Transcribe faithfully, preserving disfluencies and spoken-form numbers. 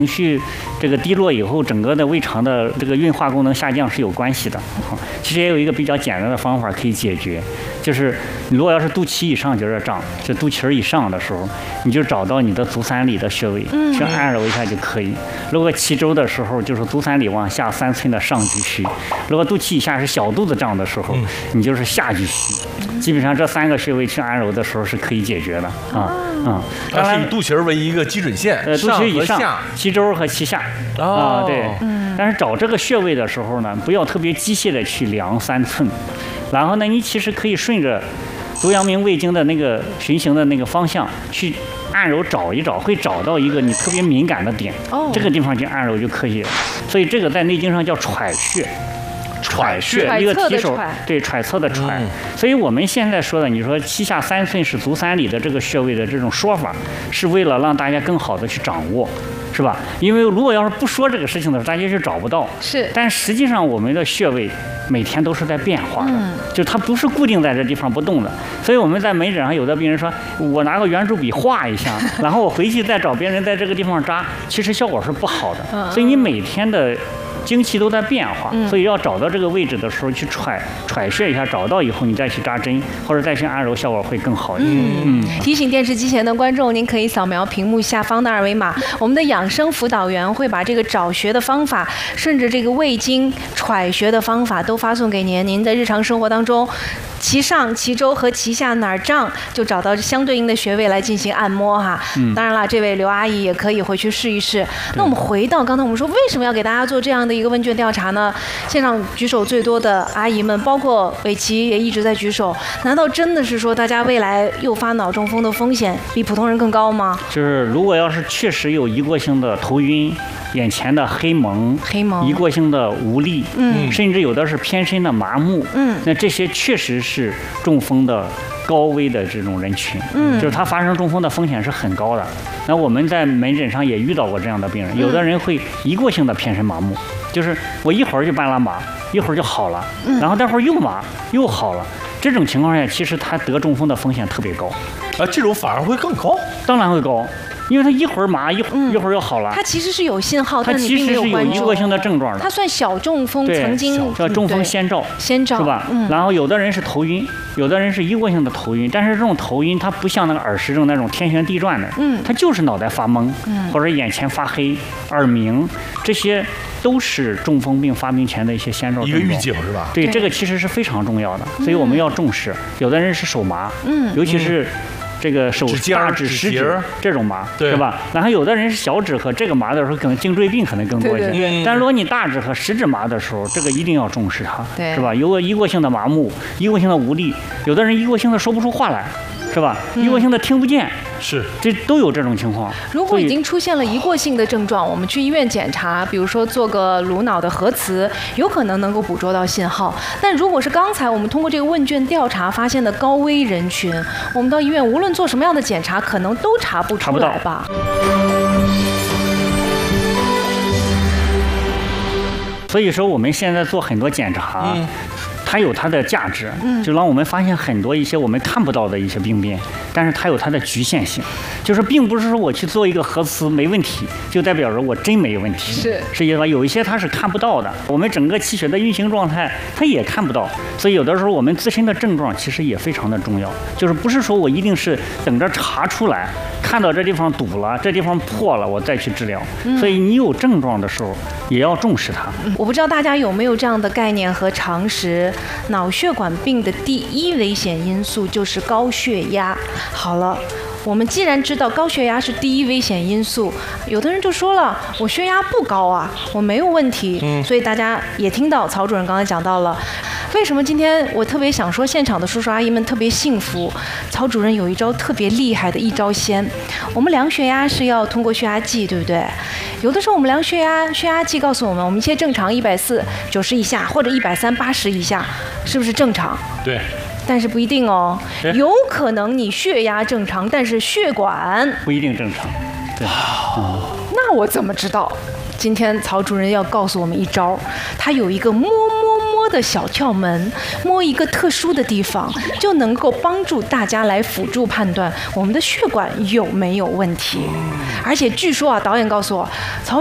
情绪这个低落以后，整个的胃肠的这个运化功能下降是有关系的。其实也有一个比较简单的方法可以解决，就是你如果要是肚脐以上觉得胀，就肚脐儿以上的时候，你就找到你的足三里的穴位，去按揉一下就可以。如果脐周的时候，就是足三里往下三寸的上巨虚；如果肚脐以下是小肚子胀的时候，你就是下巨虚。基本上这三个穴位去按揉的时候是可以解决的啊。嗯， 当然以肚脐儿为一个基准线， 呃，肚脐以上、脐周和脐下啊，对。但是找这个穴位的时候呢，不要特别机械的去量三寸，然后呢，你其实可以顺着足阳明胃经的那个循行的那个方向去按揉找一找，会找到一个你特别敏感的点，这个地方去按揉就可以了。所以这个在内经上叫揣穴。 揣穴， 一个提手，对，揣测的揣。嗯、所以我们现在说的，你说膝下三寸是足三里的这个穴位的这种说法，是为了让大家更好的去掌握，是吧？因为如果要是不说这个事情的时候，大家就找不到。 是。 但实际上，我们的穴位每天都是在变化的，嗯、就它不是固定在这地方不动的。所以我们在门诊上，有的病人说，我拿个圆珠笔画一下，然后我回去再找别人在这个地方扎，其实效果是不好的。嗯、所以你每天的经期都在变化，所以要找到这个位置的时候去揣揣穴一下，找到以后你再去扎针或者再去按揉，效果会更好一些。 嗯，嗯提醒电视机前的观众，您可以扫描屏幕下方的二维码，我们的养生辅导员会把这个找穴的方法，顺着这个胃经揣穴的方法都发送给您。您在日常生活当中，脐上、脐周和脐下哪儿胀，就找到相对应的穴位来进行按摩哈。嗯、当然了，这位刘阿姨也可以回去试一试。那我们回到刚才我们说，为什么要给大家做这样的一个问卷调查呢？现场举手最多的阿姨们，包括伟琪也一直在举手。难道真的是说大家未来诱发脑中风的风险比普通人更高吗？ 就是如果要是确实有一过性的头晕、眼前的黑蒙、 黑蒙、 一过性的无力，嗯，甚至有的是偏身的麻木， 嗯， 那这些确实是中风的高危的这种人群，嗯，就是他发生中风的风险是很高的。那我们在门诊上也遇到过这样的病人，有的人会一过性的偏身麻木，就是我一会儿就半拉麻，一会儿就好了，然后待会儿又麻又好了。这种情况下，其实他得中风的风险特别高。 啊，这种反而会更高？ 当然会高。因为它一会儿麻一会儿一会儿又好了， 它其实是有信号， 它其实是有一过性的症状的。 它算小中风，曾经叫中风先兆， 先兆是吧？嗯。然后有的人是头晕，有的人是一过性的头晕，但是这种头晕它不像那个耳石症那种天旋地转的，嗯，它就是脑袋发懵，嗯，或者眼前发黑、耳鸣，这些都是中风病发病前的一些先兆症状。 一个预警是吧？ 对，这个其实是非常重要的，所以我们要重视。有的人是手麻，嗯，尤其是。这个手大指、食指这种麻，是吧？然后有的人是小指和这个麻的时候，可能颈椎病可能更多一些。但如果你大指和食指麻的时候，这个一定要重视它，是吧？有个一过性的麻木，一过性的无力，有的人一过性的说不出话来，是吧？一过性的听不见。 是， 这都有这种情况。 如果已经出现了一过性的症状，我们去医院检查，比如说做个颅脑的核磁，有可能能够捕捉到信号。但如果是刚才我们通过这个问卷调查发现的高危人群，我们到医院无论做什么样的检查，可能都查不出来吧。 所以说我们现在做很多检查。嗯，它有它的价值，就让我们发现很多一些我们看不到的一些病变，但是它有它的局限性，就是并不是说我去做一个核磁没问题，就代表着我真没问题。 是， 是因为有一些它是看不到的，我们整个气血的运行状态它也看不到，所以有的时候我们自身的症状其实也非常的重要，就是不是说我一定是等着查出来，看到这地方堵了，这地方破了，我再去治疗。所以你有症状的时候也要重视它。 我不知道大家有没有这样的概念和常识。脑血管病的第一危险因素就是高血压。好了，我们既然知道高血压是第一危险因素，有的人就说了，我血压不高啊，我没有问题。嗯，所以大家也听到曹主任刚才讲到了，为什么今天我特别想说现场的叔叔阿姨们特别幸福？曹主任有一招特别厉害的一招先，我们量血压是要通过血压计，对不对？有的时候我们量血压，血压计告诉我们，我们一切正常，一百四九十以下或者一百三八十以下，是不是正常？ 对。 但是不一定哦，有可能你血压正常，但是血管不一定正常。对。 嗯、那我怎么知道？今天曹主任要告诉我们一招，他有一个摸摸摸的小窍门，摸一个特殊的地方，就能够帮助大家来辅助判断我们的血管有没有问题。而且据说啊，导演告诉我，曹